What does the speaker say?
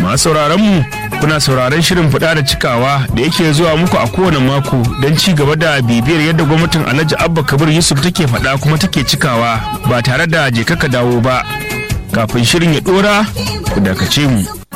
masu sauraron mu kuna sauraron shirin fada da cikawa da yake zuwa muku a kowane mako don ci gaba da bibiyar yadda gwamnatin Alhaji Abba Kabir Yusuf take fada kuma take cikawa ba tare da je ka dawo ba. Kafin shirin ya dora ku dakace mu.